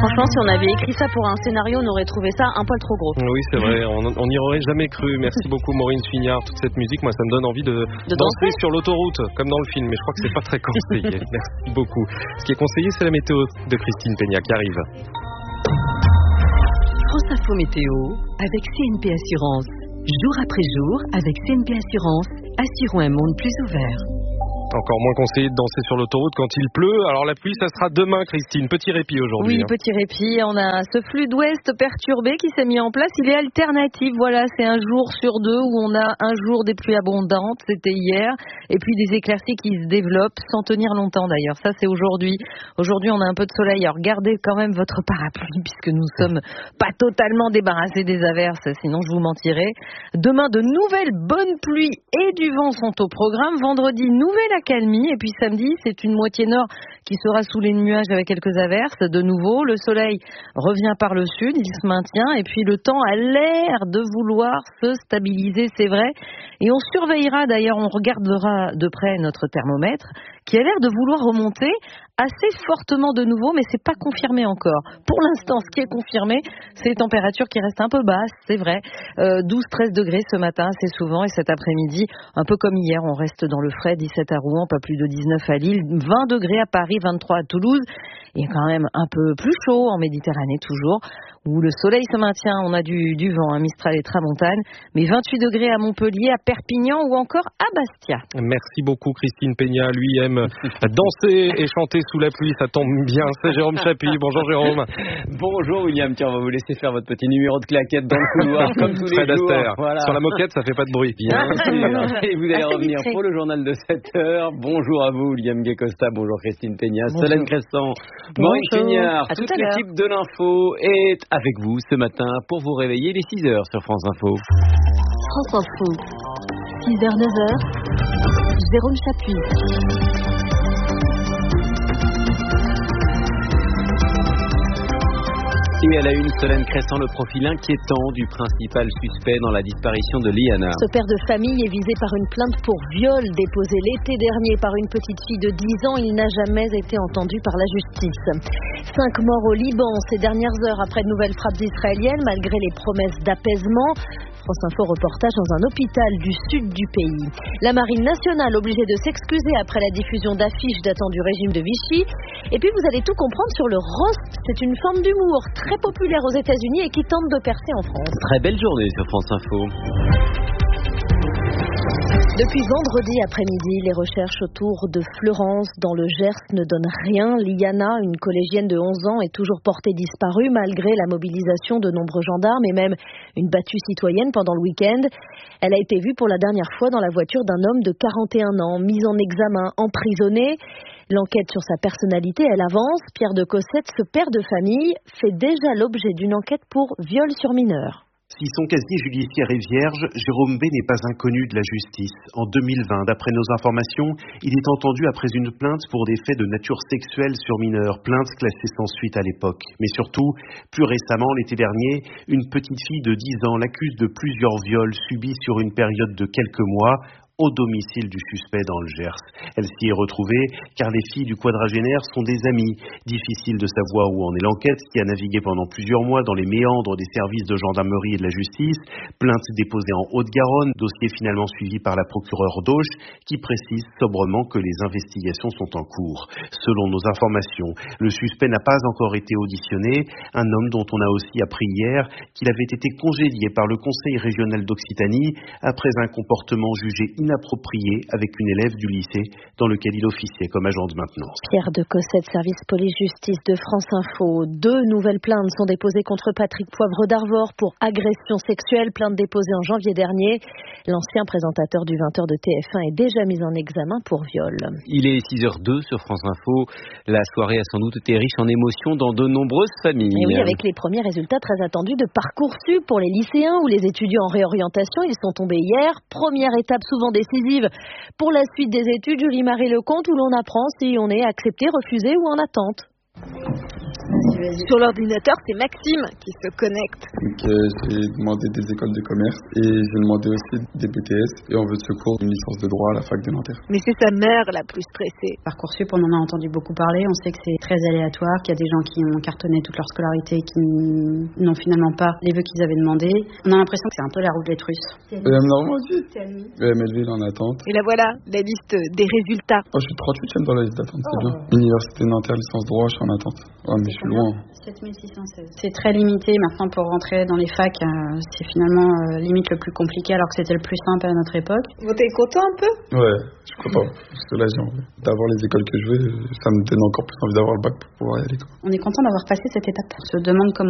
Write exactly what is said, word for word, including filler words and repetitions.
Franchement, si on avait écrit ça pour un scénario, on aurait trouvé ça un poil trop gros. Oui, c'est vrai, on n'y aurait jamais cru. Merci beaucoup Maureen Suignard. Toute cette musique, moi, ça me donne envie de, de danser danser sur l'autoroute, comme dans le film, mais je crois que c'est pas très conseillé. Merci beaucoup. Ce qui est conseillé, c'est la météo de Christine Peña qui arrive. France Info Météo avec C N P Assurance. Jour après jour, avec C N P Assurance, assurons un monde plus ouvert. Encore moins conseillé de danser sur l'autoroute quand il pleut. Alors la pluie, ça sera demain, Christine. Petit répit aujourd'hui. Oui, hein. petit répit. On a ce flux d'ouest perturbé qui s'est mis en place. Il est alternatif. Voilà, c'est un jour sur deux où on a un jour des pluies abondantes. C'était hier. Et puis des éclaircies qui se développent sans tenir longtemps d'ailleurs. Ça, c'est aujourd'hui. Aujourd'hui, on a un peu de soleil. Alors gardez quand même votre parapluie puisque nous sommes pas totalement débarrassés des averses. Sinon, je vous mentirais. Demain, de nouvelles bonnes pluies et du vent sont au programme. Vendredi, nouvelle accalmie. Et puis samedi, c'est une moitié nord qui sera sous les nuages avec quelques averses. De nouveau, le soleil revient par le sud, il se maintient. Et puis le temps a l'air de vouloir se stabiliser, c'est vrai. Et on surveillera, d'ailleurs, on regardera de près notre thermomètre qui a l'air de vouloir remonter assez fortement de nouveau, mais c'est pas confirmé encore. Pour l'instant, ce qui est confirmé, c'est les températures qui restent un peu basses, c'est vrai. Euh, douze treize degrés ce matin, c'est souvent, et cet après-midi, un peu comme hier, on reste dans le frais, dix-sept à Rouen, pas plus de dix-neuf à Lille, vingt degrés à Paris, vingt-trois à Toulouse. Il y a quand même un peu plus chaud en Méditerranée toujours, où le soleil se maintient, on a du, du vent, hein, Mistral et Tramontane, mais vingt-huit degrés à Montpellier, à Perpignan ou encore à Bastia. Merci beaucoup Christine Peña. Lui aime danser et chanter sous la pluie, ça tombe bien. C'est Jérôme Chapuis. Bonjour Jérôme. Bonjour William, tiens, on va vous laisser faire votre petit numéro de claquette dans le couloir comme tous les Fred jours. Astaire. Voilà. Sur la moquette, ça fait pas de bruit. Bien sûr. Et vous allez Assez revenir discret. pour le journal de sept heures. Bonjour à vous William Guécosta, bonjour Christine Peña, Bonjour. Solène Crescent, Bonjour. Maureen Suignard. À tout Toute à l'heure. l'équipe de l'info est avec vous ce matin pour vous réveiller les six heures sur France Info. France Info. six heures neuf heures. Jérôme Chapuis. Et à la une, Solène Crescent, le profil inquiétant du principal suspect dans la disparition de Liana. Ce père de famille est visé par une plainte pour viol déposée l'été dernier par une petite fille de dix ans. Il n'a jamais été entendu par la justice. Cinq morts au Liban ces dernières heures après de nouvelles frappes israéliennes malgré les promesses d'apaisement. France Info reportage dans un hôpital du sud du pays. La Marine nationale obligée de s'excuser après la diffusion d'affiches datant du régime de Vichy. Et puis vous allez tout comprendre sur le roast. C'est une forme d'humour très populaire aux États-Unis et qui tente de percer en France. Très belle journée sur France Info. Depuis vendredi après-midi, les recherches autour de Fleurance dans le Gers ne donnent rien. Liana, une collégienne de onze ans, est toujours portée disparue malgré la mobilisation de nombreux gendarmes et même une battue citoyenne pendant le week-end. Elle a été vue pour la dernière fois dans la voiture d'un homme de quarante et un ans, mis en examen, emprisonné. L'enquête sur sa personnalité, elle avance. Pierre de Cossette, ce père de famille, fait déjà l'objet d'une enquête pour viol sur mineur. Si son casier judiciaire est vierge, Jérôme B n'est pas inconnu de la justice. En deux mille vingt, d'après nos informations, il est entendu après une plainte pour des faits de nature sexuelle sur mineurs, plainte classée sans suite à l'époque. Mais surtout, plus récemment, l'été dernier, une petite fille de dix ans l'accuse de plusieurs viols subis sur une période de quelques mois au domicile du suspect dans le Gers. Elle s'y est retrouvée car les filles du quadragénaire sont des amies. Difficile de savoir où en est l'enquête qui a navigué pendant plusieurs mois dans les méandres des services de gendarmerie et de la justice. Plainte déposée en Haute-Garonne, dossier finalement suivi par la procureure d'Auch qui précise sobrement que les investigations sont en cours. Selon nos informations, le suspect n'a pas encore été auditionné, un homme dont on a aussi appris hier qu'il avait été congédié par le Conseil régional d'Occitanie après un comportement jugé inapproprié avec une élève du lycée dans lequel il officiait comme agent de maintenance. Pierre de Cossette, service police-justice de France Info. Deux nouvelles plaintes sont déposées contre Patrick Poivre d'Arvor pour agression sexuelle, plainte déposée en janvier dernier. L'ancien présentateur du vingt heures de T F un est déjà mis en examen pour viol. Il est six heures deux sur France Info. La soirée a sans doute été riche en émotions dans de nombreuses familles. Et oui, avec les premiers résultats très attendus de Parcoursup pour les lycéens ou les étudiants en réorientation. Ils sont tombés hier. Première étape souvent décisive pour la suite des études. Julie-Marie Lecomte, où l'on apprend si on est accepté, refusé ou en attente. Sur l'ordinateur, c'est Maxime qui se connecte. Donc euh, j'ai demandé des écoles de commerce et j'ai demandé aussi des B T S et en vœu de secours une licence de droit à la fac de Nanterre. Mais c'est sa mère la plus stressée. Parcoursup, on en a entendu beaucoup parler, on sait que c'est très aléatoire, qu'il y a des gens qui ont cartonné toute leur scolarité qui n'ont finalement pas les vœux qu'ils avaient demandés. On a l'impression que c'est un peu la roulette russe. E M Normandie, E M L V, il est en attente. Et là voilà, la liste des résultats. Oh, je suis trente-huitième dans la liste d'attente, c'est oh. bien. Université Nanterre, licence droit, je suis en attente. Oh, mais je suis loin. sept mille six cent seize. C'est très limité maintenant pour rentrer dans les facs, euh, c'est finalement euh, limite le plus compliqué alors que c'était le plus simple à notre époque. Vous êtes content un peu? Ouais, je suis content, je suis soulagé en vrai. D'avoir les écoles que je veux, ça me donne encore plus envie d'avoir le bac pour pouvoir y aller. Quoi. On est content d'avoir passé cette étape. On se demande comment